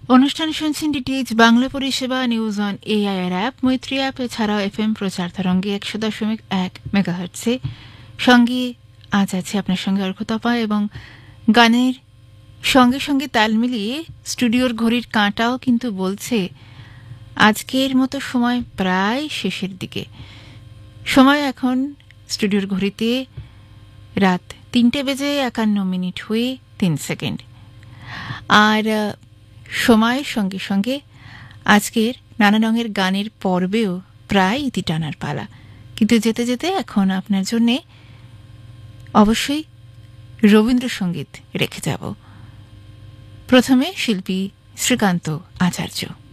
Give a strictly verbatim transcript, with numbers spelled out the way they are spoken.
অনুষ্ঠান শুনছেন ডিটিএইচ বাংলা পরিষেবা, নিউজ অন এআইআর অ্যাপ, মৈত্রী অ্যাপ, এছাড়াও এফএম প্রচার তরঙ্গে একশো দশমিক এক মেগাহার্টসে। সঙ্গে আজ আছে আপনার সঙ্গে অর্ঘ্যতপা, এবং গানের সঙ্গে সঙ্গে তাল মিলিয়ে স্টুডিওর ঘড়ির কাঁটাও কিন্তু বলছে আজকের মতো সময় প্রায় শেষের দিকে। সময় এখন স্টুডিওর ঘড়িতে রাত তিনটে বেজে একান্ন মিনিট হয়ে তিন সেকেন্ড। আর সময়ের সঙ্গে সঙ্গে আজকের নানা রঙের গানের পর্বেও প্রায় ইতি টানার পালা। কিন্তু যেতে যেতে এখন আপনার জন্যে অবশ্যই রবীন্দ্রসঙ্গীত রেখে যাব। প্রথমে শিল্পী শ্রীকান্ত আচার্য।